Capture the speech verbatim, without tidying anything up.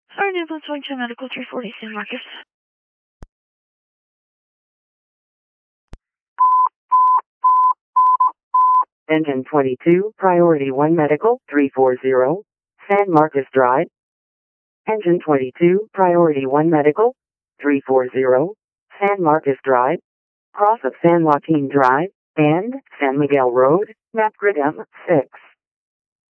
Sorry, ambulance one two medical three forty San Marcos. Engine twenty-two, Priority one Medical, three forty, San Marcos Drive. Engine twenty-two, Priority one Medical, three forty, San Marcos Drive. Cross of San Joaquin Drive and San Miguel Road, map grid M six.